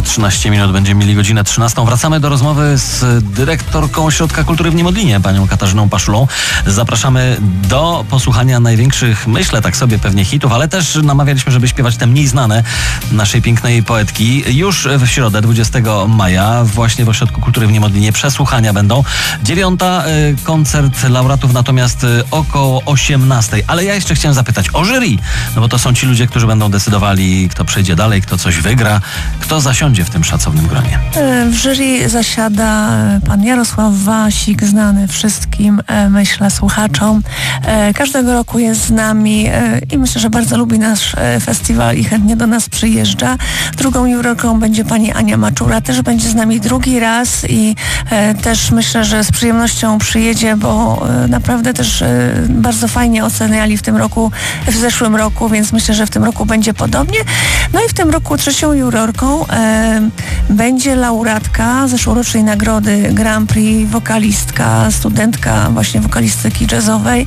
13 minut, będziemy mieli godzinę 13. Wracamy do rozmowy z dyrektorką Ośrodka Kultury w Niemodlinie, panią Katarzyną Paszulą. Zapraszamy do posłuchania największych, myślę tak sobie, pewnie hitów, ale też namawialiśmy, żeby śpiewać te mniej znane naszej pięknej poetki. Już w środę, 20 maja, właśnie w Ośrodku Kultury w Niemodlinie przesłuchania będą. 9 koncert laureatów, natomiast około 18. Ale ja jeszcze chciałem zapytać o jury, no bo to są ci ludzie, którzy będą decydowali, kto przejdzie dalej, kto coś wygra, kto zasiądzie w tym szacownym gronie. W jury zasiada pan Jarosław Wasik, znany wszystkim, myślę, słuchaczom. Każdego roku jest z nami i myślę, że bardzo lubi nasz festiwal i chętnie do nas przyjeżdża. Drugą jurorką będzie pani Ania Maczura, też będzie z nami drugi raz i też myślę, że z przyjemnością przyjedzie, bo naprawdę też bardzo fajnie oceniali w zeszłym roku, więc myślę, że w tym roku będzie podobnie. No i w tym roku trzecią jurorką będzie laureatka zeszłorocznej nagrody Grand Prix, wokalistka, studentka właśnie wokalistyki jazzowej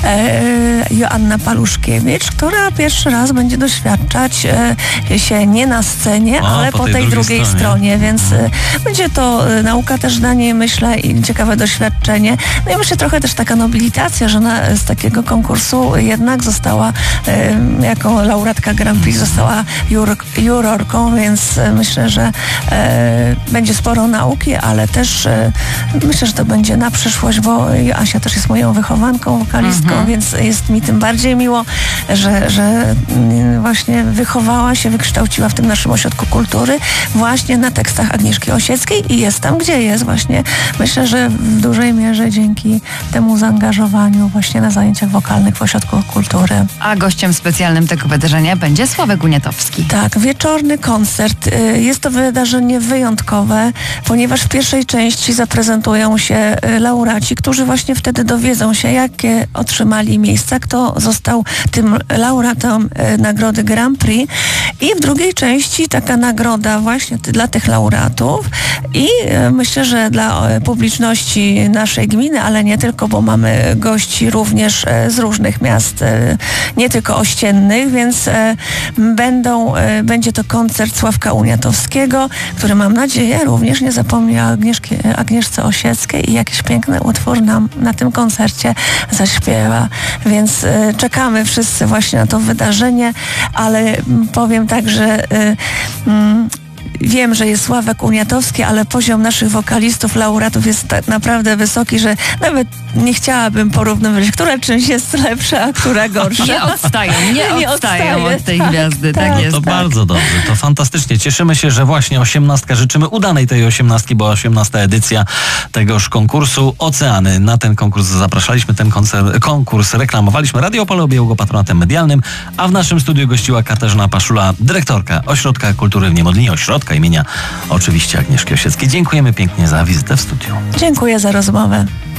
Joanna Paluszkiewicz, która pierwszy raz będzie doświadczać się nie na scenie, ale po tej drugiej stronie, więc będzie to nauka też dla niej, myślę, i ciekawe doświadczenie. No i myślę trochę też taka nobilitacja, że ona z takiego konkursu jednak została jako laureatka Grand Prix, została jurorką, więc myślę, że będzie sporo nauki, ale też myślę, że to będzie na przyszłość, bo Asia też jest moją wychowanką, wokalistką, więc jest mi tym bardziej miło, że właśnie wychowała się, wykształciła w tym naszym ośrodku kultury właśnie na tekstach Agnieszki Osieckiej i jest tam, gdzie jest właśnie. Myślę, że w dużej mierze dzięki temu zaangażowaniu właśnie na zajęciach wokalnych w ośrodku kultury. A gościem specjalnym tego wydarzenia będzie Sławek Uniatowski. Tak, wieczorny koncert. Jest to wydarzenie wyjątkowe, ponieważ w pierwszej części zaprezentują się laureaci, którzy właśnie wtedy dowiedzą się, jakie otrzymali miejsca, kto został tym laureatem nagrody Grand Prix. I w drugiej części taka nagroda właśnie dla tych laureatów i myślę, że dla publiczności naszej gminy, ale nie tylko, bo mamy gości również z różnych miast, nie tylko ościennych, więc będzie to koncert Sławka Uniatowskiego, który mam nadzieję również nie zapomni o Agnieszce Osieckiej i jakiś piękny utwór nam na tym koncercie zaśpiewa. Więc czekamy wszyscy właśnie na to wydarzenie, ale powiem tak, że wiem, że jest Sławek Uniatowski, ale poziom naszych wokalistów, laureatów jest tak naprawdę wysoki, że nawet nie chciałabym porównywać, która czymś jest lepsza, a która gorsza. Nie odstają od tej gwiazdy, tak jest. To bardzo dobrze, to fantastycznie. Cieszymy się, że właśnie 18. Życzymy udanej tej 18, bo 18. edycja tegoż konkursu Oceany. Na ten konkurs zapraszaliśmy, ten konkurs reklamowaliśmy. Radio Opole objęło go patronatem medialnym, a w naszym studiu gościła Katarzyna Paszula, dyrektorka Ośrodka Kultury w Niemodlinie, ośrodka imienia oczywiście Agnieszki Osieckiej. Dziękujemy pięknie za wizytę w studiu. Dziękuję za rozmowę.